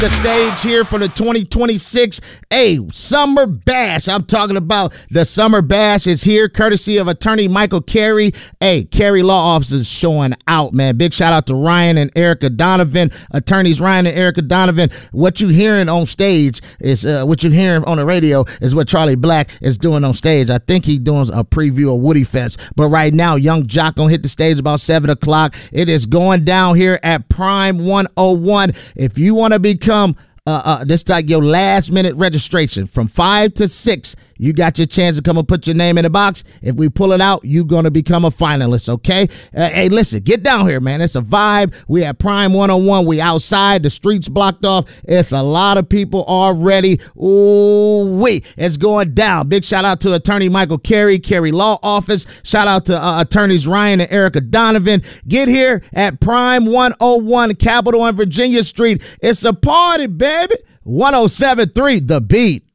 the stage here for the 2026 Summer Bash. I'm talking about the Summer Bash is here, courtesy of attorney Michael Carey. Carey Law Office is showing out, man. Big shout out to Ryan and Erica Donovan, attorneys Ryan and Erica Donovan. What you hearing on stage is what you hearing on the radio is what Charlie Black is doing on stage. I think he's doing a preview of Woody Fest, but right now, Young Jock gonna hit the stage about 7 o'clock. It is going down here at Prime 101. If you want to become this like your last minute registration from 5 to 6, you got your chance to come and put your name in the box. If we pull it out, you're going to become a finalist, okay? Hey, listen, get down here, man. It's a vibe. We at Prime 101. We outside. The streets blocked off. It's a lot of people already. Ooh-wee. It's going down. Big shout out to attorney Michael Carey, Carey Law Office. Shout out to attorneys Ryan and Erica Donovan. Get here at Prime 101, Capitol and Virginia Street. It's a party, baby. 107.3 The Beat.